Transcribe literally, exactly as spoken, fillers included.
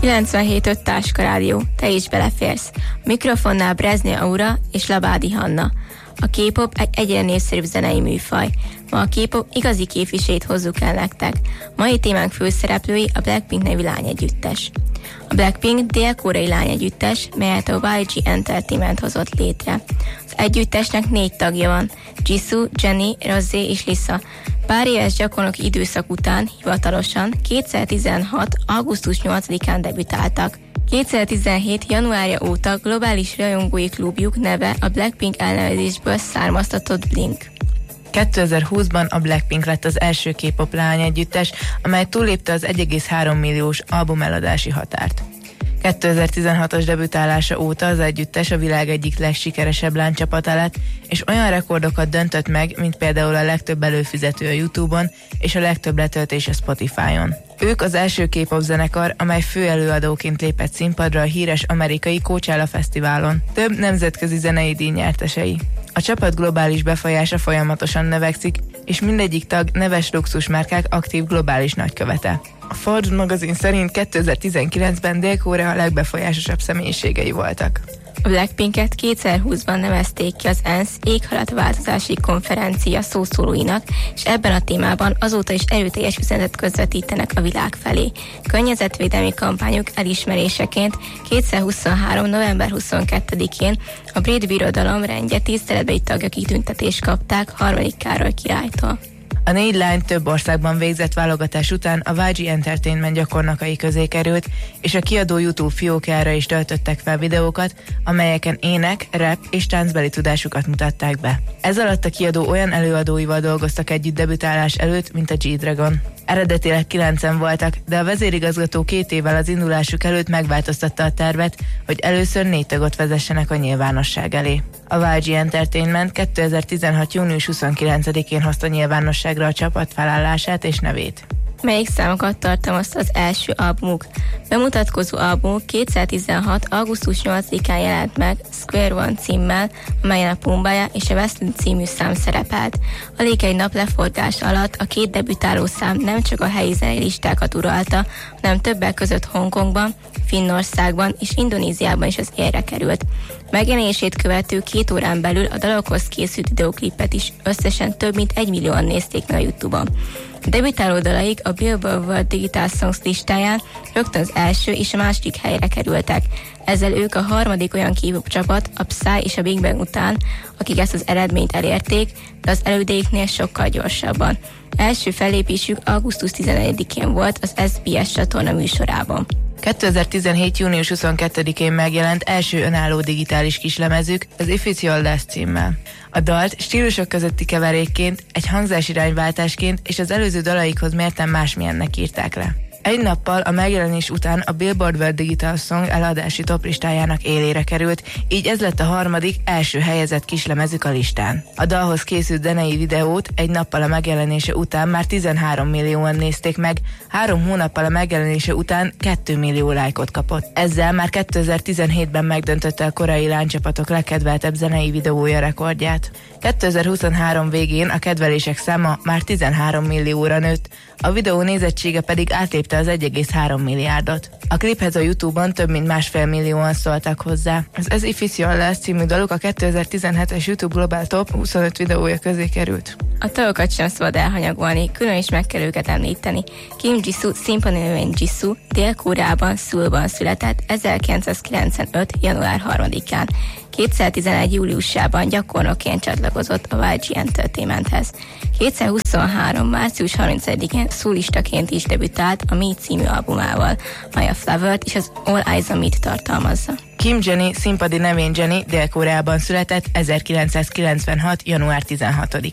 kilencvenhét öt Táska Rádió, te is beleférsz. A mikrofonnál Brezsnyi Aura és Labádi Hanna. A K-pop egy egyre népszerűbb zenei műfaj. Ma a K-pop igazi képviselőit hozzuk el nektek. Mai témánk főszereplői a Blackpink nevű lányegyüttes. A Blackpink dél-koreai lányegyüttes, melyet a Y G Entertainment hozott létre. Az együttesnek négy tagja van, Jisoo, Jennie, Rosé és Lisa. Pár éves gyakornoki időszak után hivatalosan kétezer-tizenhat. augusztus nyolcadikán debütáltak. kétezer-tizenhét. januárja óta globális rajongói klubjuk neve a Blackpink elnevezésből származtatott Blink. kétezer-húszban a Blackpink lett az első K-pop lányegyüttes, amely túllépte az egy egész három milliós albumeladási határt. kétezer-tizenhatos debütálása óta az együttes a világ egyik legsikeresebb lánycsapata lett, és olyan rekordokat döntött meg, mint például a legtöbb előfizető a YouTube-on és a legtöbb letöltés a Spotify-on. Ők az első K-pop zenekar, amely főelőadóként lépett színpadra a híres amerikai Coachella Fesztiválon. Több nemzetközi zenei díj nyertesei. A csapat globális befolyása folyamatosan növekszik, és mindegyik tag neves luxusmárkák aktív globális nagykövete. A Forbes magazin szerint kétezer-tizenkilencben Dél-Korea a legbefolyásosabb személyiségei voltak. A Blackpinket kétezer-húszban nevezték ki az ENSZ éghajlatváltozási konferencia szószólóinak, és ebben a témában azóta is erőteljes üzenetet közvetítenek a világ felé. Környezetvédelmi kampányok elismeréseként kétezer-huszonhárom. november huszonkettedikén a Brit Birodalom rendje tiszteletbeli tagja kitüntetést kapták harmadik Károly királytól. A négy lány több országban végzett válogatás után a Y G Entertainment gyakornokai közé került, és a kiadó YouTube fiókjára is töltöttek fel videókat, amelyeken ének, rap és táncbeli tudásukat mutatták be. Ez alatt a kiadó olyan előadóival dolgoztak együtt debütálás előtt, mint a G-Dragon. Eredetileg kilencen voltak, de a vezérigazgató két évvel az indulásuk előtt megváltoztatta a tervet, hogy először négy tagot vezessenek a nyilvánosság elé. A Y G Entertainment kétezer-tizenhat. június huszonkilencedikén hozta nyilvánosságra a csapat felállását és nevét. Melyik számokat tartalmazta az első albumuk? Bemutatkozó albumuk kétezer-tizenhat. augusztus nyolcadikán jelent meg Square One címmel, amelyen a Pumbaya és a Westland című szám szerepelt. Alig egy nap leforgása alatt a két debütáló szám nem csak a helyi zenei listákat uralta, hanem többek között Hongkongban, Finnországban és Indonéziában is az élre került. Megjelenését követő két órán belül a dalokhoz készült videóklipet is összesen több mint egy millióan nézték meg a YouTube-on. A debütáló dalaik a Billboard World Digital Songs listáján rögtön az első és a második helyre kerültek. Ezzel ők a harmadik olyan K-pop csapat a Psy és a Big Bang után, akik ezt az eredményt elérték, de az elődeiknél sokkal gyorsabban. Első fellépésük augusztus tizenegyedikén volt az es bé es csatorna műsorában. kétezer-tizenhét. június huszonkettedikén megjelent első önálló digitális kislemezük, az If It's Your Last címmel. A dalt stílusok közötti keverékként, egy hangzásirányváltásként és az előző dalaikhoz mérten másmilyennek írták le. Egy nappal a megjelenés után a Billboard World Digital Song eladási toplistájának élére került, így ez lett a harmadik, első helyezett kislemezük a listán. A dalhoz készült zenei videót egy nappal a megjelenése után már tizenhárom millióan nézték meg, három hónappal a megjelenése után két millió lájkot kapott. Ezzel már kétezer-tizenhétben megdöntötte a koreai lánycsapatok legkedveltebb zenei videója rekordját. kétezer-huszonhárom végén a kedvelések száma már tizenhárom millióra nőtt, a videó nézettsége pedig átlépte az egy egész három milliárdot. A kliphez a YouTube-on több mint másfél millióan szóltak hozzá. Az Ez If It's Your Last című daluk a kétezer-tizenhetes YouTube Global Top huszonöt videója közé került. A tagokat sem szabad elhanyagolni, külön is meg kell őket említeni. Kim Jisoo, színpadi nevén Jisoo, Dél-Koreában, Szulban született ezerkilencszázkilencvenöt. január harmadikán. kétezer-tizenegy. júliusában gyakornokként csatlakozott a Y G Entertainmenthez. kétezer-huszonhárom. március harmincegyedikén szólistaként is debütált a Me című albumával, mely a Flower-t és az All Eyes on Me-t tartalmazza. Kim Jennie, színpadi nevén Jennie, Dél-Koreában született ezerkilencszázkilencvenhat. január tizenhatodikán.